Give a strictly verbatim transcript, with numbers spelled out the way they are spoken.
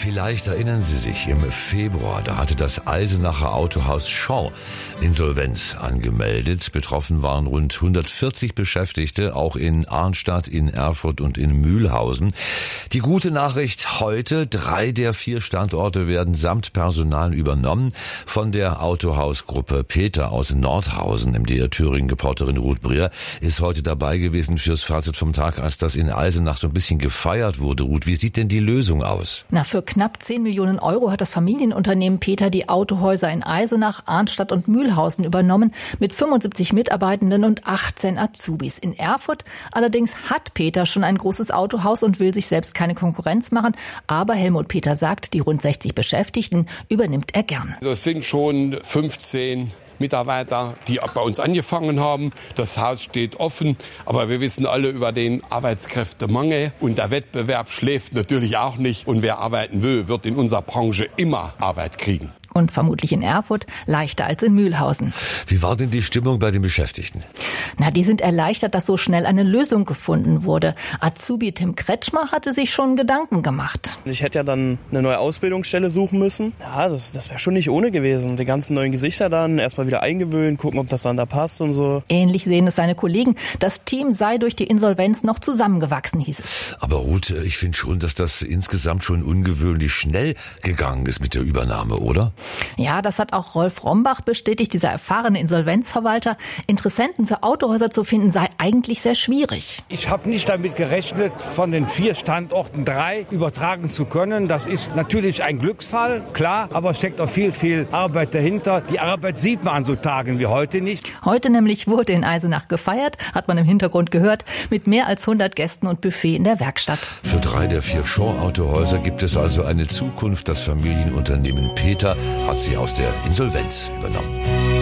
Vielleicht erinnern Sie sich, im Februar, da hatte das Eisenacher Autohaus Shaw Insolvenz angemeldet. Betroffen waren rund hundertvierzig Beschäftigte, auch in Arnstadt, in Erfurt und in Mühlhausen. Die gute Nachricht heute, drei der vier Standorte werden samt Personal übernommen von der Autohausgruppe Peter aus Nordhausen. M D R Thüringen-Reporterin Ruth Brier ist heute dabei gewesen fürs Fazit vom Tag, als das in Eisenach so ein bisschen gefeiert wurde. Ruth, wie sieht denn die Lösung aus? Na, für knapp zehn Millionen Euro hat das Familienunternehmen Peter die Autohäuser in Eisenach, Arnstadt und Mühlhausen übernommen, mit fünfundsiebzig Mitarbeitenden und achtzehn Azubis. In Erfurt allerdings hat Peter schon ein großes Autohaus und will sich selbst keine Konkurrenz machen. Aber Helmut Peter sagt, die rund sechzig Beschäftigten übernimmt er gern. Das sind schon fünfzehn Mitarbeiter, die bei uns angefangen haben. Das Haus steht offen, aber wir wissen alle über den Arbeitskräftemangel und der Wettbewerb schläft natürlich auch nicht. Und wer arbeiten will, wird in unserer Branche immer Arbeit kriegen. Und vermutlich in Erfurt leichter als in Mühlhausen. Wie war denn die Stimmung bei den Beschäftigten? Na, die sind erleichtert, dass so schnell eine Lösung gefunden wurde. Azubi Tim Kretschmer hatte sich schon Gedanken gemacht. Ich hätte ja dann eine neue Ausbildungsstelle suchen müssen. Ja, das, das wäre schon nicht ohne gewesen. Die ganzen neuen Gesichter dann erstmal wieder eingewöhnen, gucken, ob das dann da passt und so. Ähnlich sehen es seine Kollegen. Das Team sei durch die Insolvenz noch zusammengewachsen, hieß es. Aber Ruth, ich finde schon, dass das insgesamt schon ungewöhnlich schnell gegangen ist mit der Übernahme, oder? Ja, das hat auch Rolf Rombach bestätigt, dieser erfahrene Insolvenzverwalter. Interessenten für Autohäuser zu finden, sei eigentlich sehr schwierig. Ich habe nicht damit gerechnet, von den vier Standorten drei übertragen zu können. Das ist natürlich ein Glücksfall, klar, aber es steckt auch viel, viel Arbeit dahinter. Die Arbeit sieht man an so Tagen wie heute nicht. Heute nämlich wurde in Eisenach gefeiert, hat man im Hintergrund gehört, mit mehr als hundert Gästen und Buffet in der Werkstatt. Für drei der vier Shaw-Autohäuser gibt es also eine Zukunft. Das Familienunternehmen Peter hat sie aus der Insolvenz übernommen.